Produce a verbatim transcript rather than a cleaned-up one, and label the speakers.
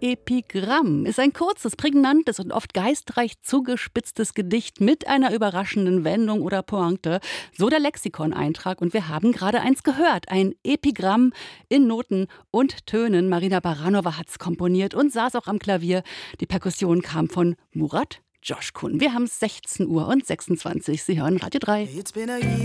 Speaker 1: Epigramm ist ein kurzes, prägnantes und oft geistreich zugespitztes Gedicht mit einer überraschenden Wendung oder Pointe. So der Lexikoneintrag. Und wir haben gerade eins gehört. Ein Epigramm in Noten und Tönen. Marina Baranova hat es komponiert und saß auch am Klavier. Die Perkussion kam von Murat Coşkun. Wir haben sechzehn Uhr und sechsundzwanzig. Sie hören Radio drei.